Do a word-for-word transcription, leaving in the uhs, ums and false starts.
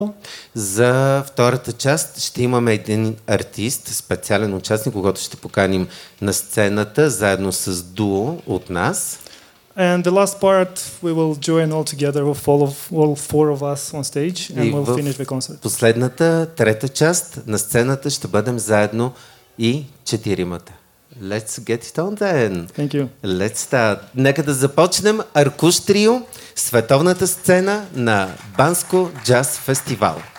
За втората част ще имаме един артист, специален участник, когато ще поканим на сцената, заедно с дуо от нас. And the last part, we will join all together with all of all four of us on stage, and И we'll в finish the concert. последната, трета част на сцената ще бъдем заедно и четиримата. Let's get it on then. Thank you. Let's start. Нека да започнем Аркуш Трио, световната сцена на Банско джаз фестивал.